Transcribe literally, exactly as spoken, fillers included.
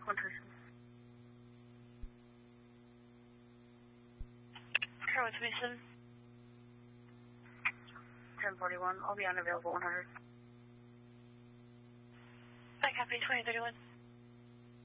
one thirty-seven. Car one twenty-seven. ten forty-one. I'll be unavailable one hundred. I copy twenty thirty-one.